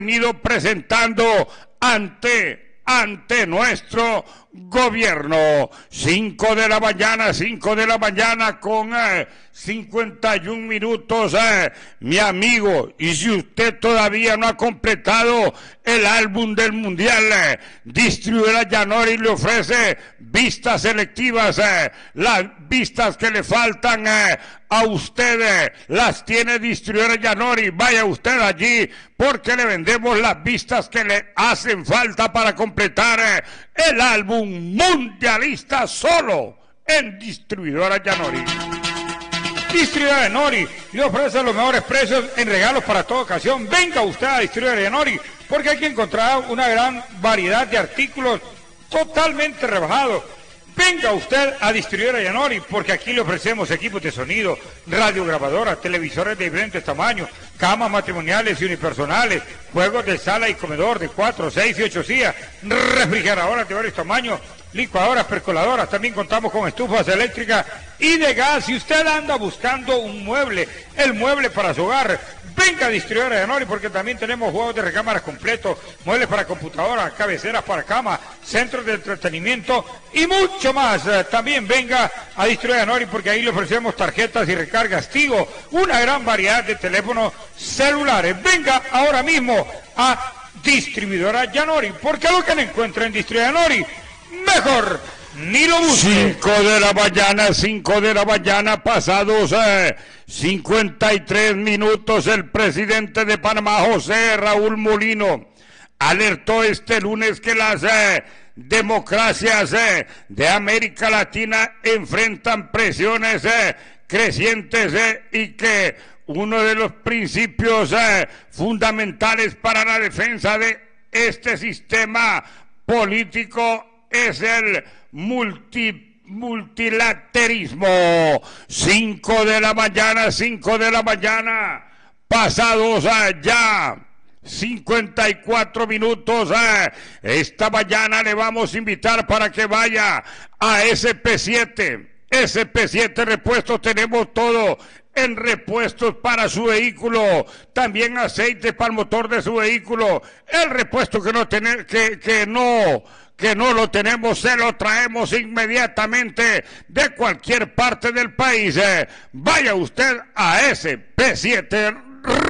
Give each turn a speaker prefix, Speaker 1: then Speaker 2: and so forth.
Speaker 1: venido presentando ante nuestro gobierno. 5 de la mañana con 51 minutos, mi amigo. Y si usted todavía no ha completado el álbum del Mundial, Distribuidora Yanori le ofrece vistas selectivas. Las vistas que le faltan a usted las tiene Distribuidora Yanori. Vaya usted allí porque le vendemos las vistas que le hacen falta para completar el álbum mundialista solo en Distribuidora Yanori. Distribuidora Yanori le ofrece los mejores precios en regalos para toda ocasión. Venga usted a Distribuidora Yanori porque aquí encontrará una gran variedad de artículos totalmente rebajados. Venga usted a Distribuidora Yanori porque aquí le ofrecemos equipos de sonido, radiograbadoras, televisores de diferentes tamaños, camas matrimoniales y unipersonales, juegos de sala y comedor de 4, 6 y 8 sillas, refrigeradoras de varios tamaños, licuadoras, percoladoras. También contamos con estufas eléctricas y de gas. Si usted anda buscando un mueble, el mueble para su hogar, venga a Distribuidora Yanori porque también tenemos juegos de recámaras completos, muebles para computadoras, cabeceras para cama, centros de entretenimiento y mucho más. También venga a Distribuidora Yanori porque ahí le ofrecemos tarjetas y recargas Tigo, una gran variedad de teléfonos celulares. Venga ahora mismo a Distribuidora Yanori porque lo que no encuentra en Distribuidora Yanori, mejor ni lo busque. 5 de la mañana pasados 53 minutos, el presidente de Panamá, José Raúl Mulino, alertó este lunes que las democracias de América Latina enfrentan presiones crecientes y que uno de los principios fundamentales para la defensa de este sistema político es el multilaterismo. 5 de la mañana, pasados ya 54 minutos. Esta mañana le vamos a invitar para que vaya a SP7. SP7 Repuestos, tenemos todo en repuestos para su vehículo, también aceite para el motor de su vehículo. El repuesto que no lo tenemos, se lo traemos inmediatamente de cualquier parte del país. Vaya usted a SP7